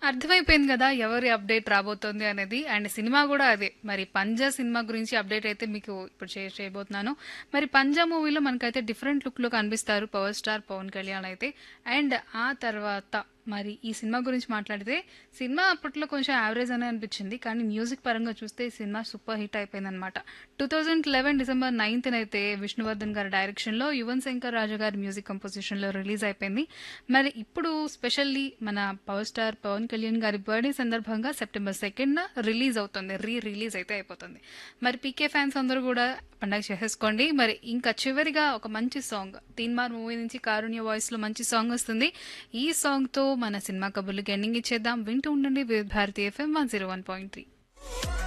అర్థమైపోయింది గదా! ఎవరి అప్డేట్ రాబోతోంది అనేది. అండ్ సినిమా గూడా అదే. మరి 'పంజా' సినిమా గురించి అప్డేట్ అయితే మీకు ఇప్పుడు షేర్ చేయబోతున్నాను. మరి 'పంజా' మూవీలో మనకైతే డిఫరెంట్ లుక్‌లో కనిపిస్తారు పవర్ స్టార్ పవన్ కళ్యాణ్ అయితే. అండ్ ఆ తర్వాత మరి ఈ సినిమా గురించి మాట్లాడితే, సినిమా అప్పట్లో కొంచెం యావరేజ్ అనే అనిపించింది. కానీ మ్యూజిక్ పరంగా చూస్తే ఈ సినిమా సూపర్ హిట్ అయిపోయిందనమాట. 2011 డిసెంబర్ 9న అయితే విష్ణువర్ధన్ గారి డైరెక్షన్‌లో, యువన్ శంకర్ రాజా గారి మ్యూజిక్ కంపోజిషన్‌లో రిలీజ్ అయిపోయింది. మరి ఇప్పుడు స్పెషల్లీ మన పవర్ స్టార్ పవన్ కళ్యాణ్ గారి బర్త్డే సందర్భంగా సెప్టెంబర్ 2న రిలీజ్ అవుతుంది. రిలీజ్ అయితే అయిపోతుంది. మరి పీకే ఫ్యాన్స్ అందరూ కూడా పండగ చేసేసుకోండి. మరి ఇంకా చివరిగా ఒక మంచి సాంగ్ 'తీన్మార్' మూవీ నుంచి కారుణ్య వాయిస్ లో మంచి సాంగ్ వస్తుంది. ఈ సాంగ్ తో మన సినిమా కబుర్లకి ఎండింగ్ ఇచ్చేద్దాం. వింటూ ఉండండి వివిధ భారతి FM 101.3.